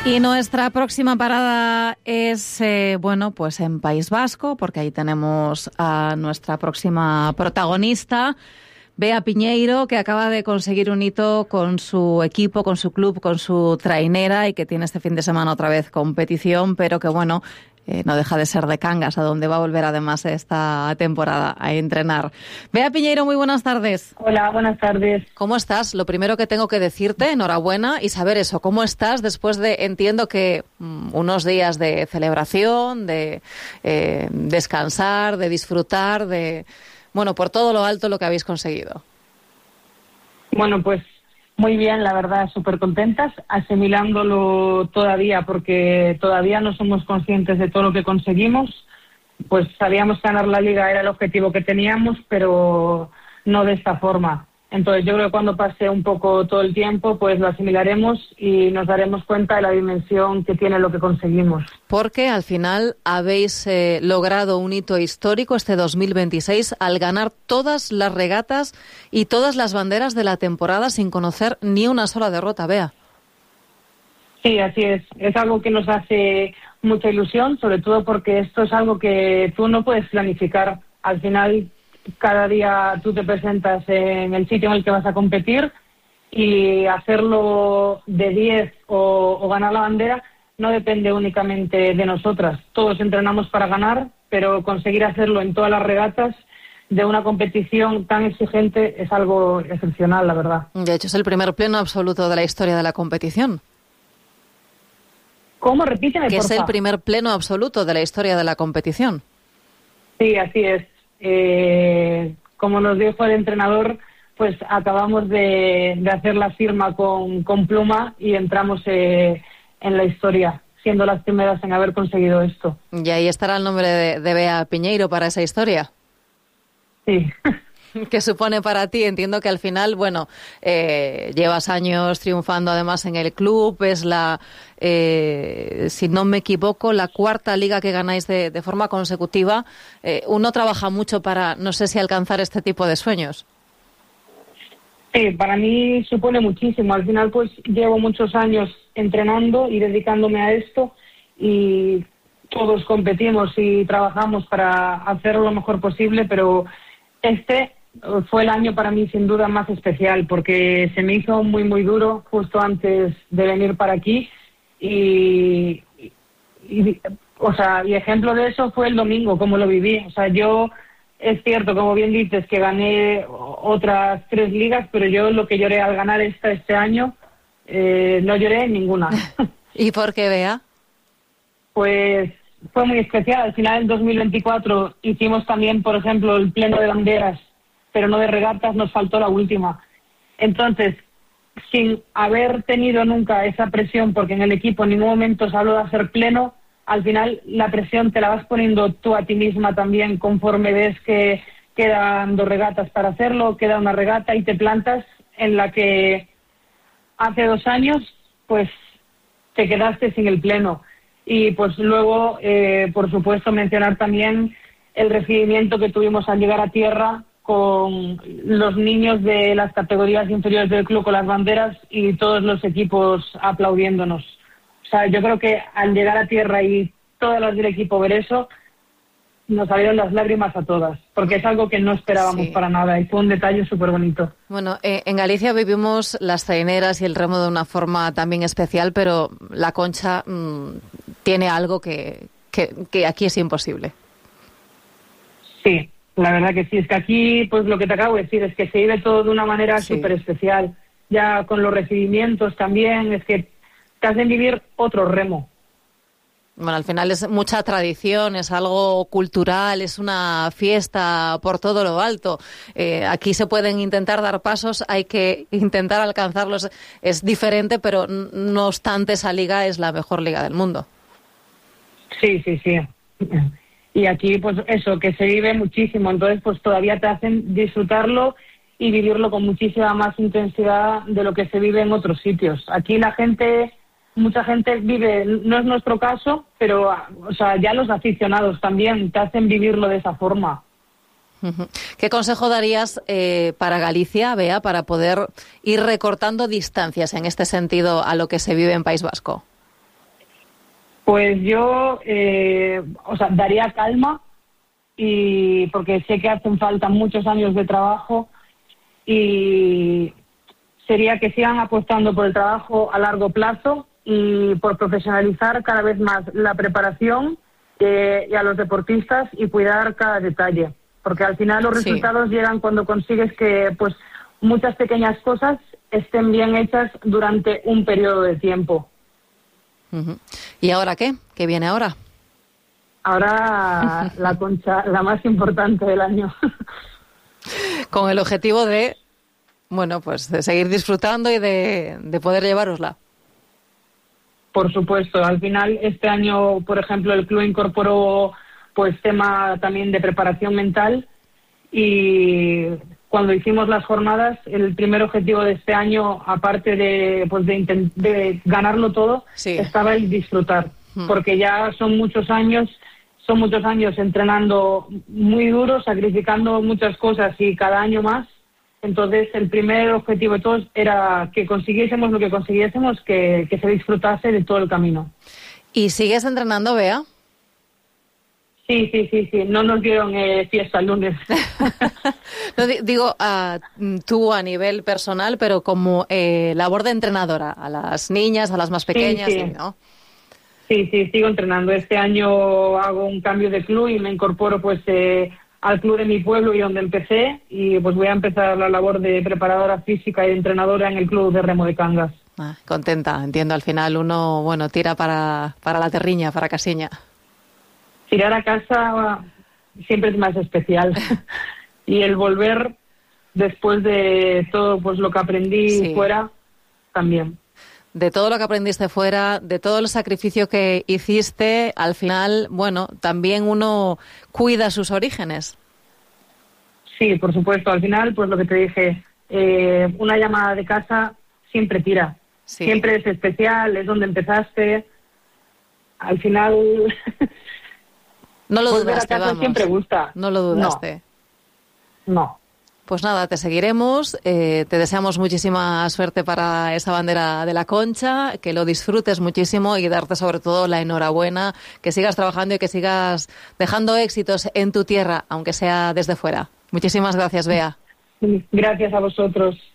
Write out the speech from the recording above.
Y nuestra próxima parada es, pues en País Vasco, porque ahí tenemos a nuestra próxima protagonista, Bea Piñeiro, que acaba de conseguir un hito con su equipo, con su club, con su trainera, y que tiene este fin de semana otra vez competición, pero que no deja de ser de Cangas, a donde va a volver además esta temporada a entrenar. Bea Piñeiro, muy buenas tardes. Hola, buenas tardes. ¿Cómo estás? Lo primero que tengo que decirte, enhorabuena, y saber eso, ¿cómo estás después de, entiendo que unos días de celebración, de descansar, de disfrutar, por todo lo alto lo que habéis conseguido? Bueno, pues muy bien, la verdad, súper contentas, asimilándolo todavía, porque todavía no somos conscientes de todo lo que conseguimos. Pues sabíamos que ganar la Liga era el objetivo que teníamos, pero no de esta forma. Entonces yo creo que cuando pase un poco todo el tiempo, pues lo asimilaremos y nos daremos cuenta de la dimensión que tiene lo que conseguimos. Porque al final habéis logrado un hito histórico este 2026 al ganar todas las regatas y todas las banderas de la temporada sin conocer ni una sola derrota, Bea. Sí, así es. Es algo que nos hace mucha ilusión, sobre todo porque esto es algo que tú no puedes planificar. Al final, cada día tú te presentas en el sitio en el que vas a competir y hacerlo de 10 o ganar la bandera no depende únicamente de nosotras. Todos entrenamos para ganar, pero conseguir hacerlo en todas las regatas de una competición tan exigente es algo excepcional, la verdad. De hecho, es el primer pleno absoluto de la historia de la competición. ¿Cómo? Repíteme, que porfa. Es el primer pleno absoluto de la historia de la competición. Sí, así es. Como nos dijo el entrenador, pues acabamos de hacer la firma con pluma y entramos en la historia, siendo las primeras en haber conseguido esto. Y ahí estará el nombre de Bea Piñeiro para esa historia. Sí. ¿Qué supone para ti? Entiendo que al final, llevas años triunfando además en el club, es si no me equivoco, la cuarta liga que ganáis de forma consecutiva. Uno trabaja mucho para, no sé si alcanzar este tipo de sueños. Sí, para mí supone muchísimo. Al final, pues llevo muchos años entrenando y dedicándome a esto y todos competimos y trabajamos para hacerlo lo mejor posible, pero este fue el año para mí sin duda más especial porque se me hizo muy muy duro justo antes de venir para aquí y ejemplo de eso fue el domingo, como lo viví. O sea, yo, es cierto, como bien dices, que gané otras 3 ligas, pero yo lo que lloré al ganar este año, no lloré en ninguna. ¿Y por qué, Bea? Pues fue muy especial. Al final, en 2024, hicimos también, por ejemplo, el pleno de banderas, pero no de regatas, nos faltó la última. Entonces, sin haber tenido nunca esa presión, porque en el equipo en ningún momento se habló de hacer pleno, al final la presión te la vas poniendo tú a ti misma también conforme ves que quedan 2 regatas para hacerlo, queda una regata y te plantas en la que hace 2 años pues te quedaste sin el pleno. Y pues luego, por supuesto, mencionar también el recibimiento que tuvimos al llegar a tierra con los niños de las categorías inferiores del club con las banderas y todos los equipos aplaudiéndonos. O sea, yo creo que al llegar a tierra y todas las del equipo ver eso, nos salieron las lágrimas a todas, porque es algo que no esperábamos para nada y fue un detalle súper bonito. Bueno, en Galicia vivimos las traineras y el remo de una forma también especial, pero la concha tiene algo que aquí es imposible. Sí, la verdad que sí. Es que aquí, pues lo que te acabo de decir, es que se vive todo de una manera súper especial. Ya con los recibimientos también, es que te hacen vivir otro remo. Bueno, al final es mucha tradición, es algo cultural, es una fiesta por todo lo alto. Aquí se pueden intentar dar pasos, hay que intentar alcanzarlos. Es diferente, pero no obstante esa liga es la mejor liga del mundo. Sí. Y aquí, pues eso, que se vive muchísimo. Entonces, pues todavía te hacen disfrutarlo y vivirlo con muchísima más intensidad de lo que se vive en otros sitios. Aquí mucha gente vive, no es nuestro caso, pero ya los aficionados también te hacen vivirlo de esa forma. ¿Qué consejo darías para Galicia, Bea, para poder ir recortando distancias en este sentido a lo que se vive en País Vasco? Pues yo, daría calma, y porque sé que hacen falta muchos años de trabajo, y sería que sigan apostando por el trabajo a largo plazo y por profesionalizar cada vez más la preparación y a los deportistas, y cuidar cada detalle, porque al final los resultados llegan cuando consigues que pues muchas pequeñas cosas estén bien hechas durante un periodo de tiempo. Uh-huh. ¿Y ahora qué? ¿Qué viene ahora? Ahora la concha, la más importante del año. Con el objetivo de, pues de seguir disfrutando y de poder llevárosla. Por supuesto, al final este año, por ejemplo, el club incorporó pues tema también de preparación mental, y cuando hicimos las jornadas, el primer objetivo de este año, aparte de ganarlo todo, estaba el disfrutar, porque ya son muchos años entrenando muy duro, sacrificando muchas cosas y cada año más. Entonces, el primer objetivo de todos era que consiguiésemos lo que consiguiésemos, que se disfrutase de todo el camino. ¿Y sigues entrenando, Bea? Sí. No nos dieron fiesta el lunes. No, digo, tú a nivel personal, pero como labor de entrenadora, a las niñas, a las más pequeñas, sí. ¿no? Sí, sigo entrenando. Este año hago un cambio de club y me incorporo al club de mi pueblo y donde empecé, y pues voy a empezar la labor de preparadora física y de entrenadora en el club de remo de Cangas. Contenta, entiendo. Al final uno, tira para la terriña, para Casiña. Tirar a casa siempre es más especial. Y el volver después de todo pues lo que aprendí fuera, también. De todo lo que aprendiste fuera, de todo el sacrificio que hiciste, al final, también uno cuida sus orígenes. Sí, por supuesto. Al final, pues lo que te dije, una llamada de casa siempre tira. Sí. Siempre es especial, es donde empezaste. Al final, no lo volver dudaste, a casa siempre gusta. No lo dudaste. No. Pues nada, te seguiremos, te deseamos muchísima suerte para esa bandera de la Concha, que lo disfrutes muchísimo y darte sobre todo la enhorabuena, que sigas trabajando y que sigas dejando éxitos en tu tierra, aunque sea desde fuera. Muchísimas gracias, Bea. Gracias a vosotros.